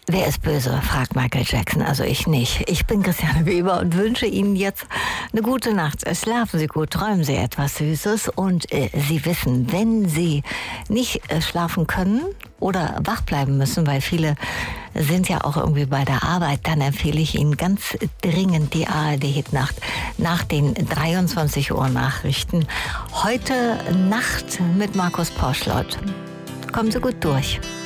Wer ist böse? Fragt Michael Jackson. Also ich nicht. Ich bin Christiane Weber und wünsche Ihnen jetzt eine gute Nacht. Schlafen Sie gut, träumen Sie etwas Süßes und Sie wissen, wenn Sie nicht schlafen können oder wach bleiben müssen, weil viele sind ja auch irgendwie bei der Arbeit, dann empfehle ich Ihnen ganz dringend die ARD-Hitnacht nach den 23 Uhr Nachrichten. Heute Nacht mit Markus Porschlott. Kommen Sie gut durch.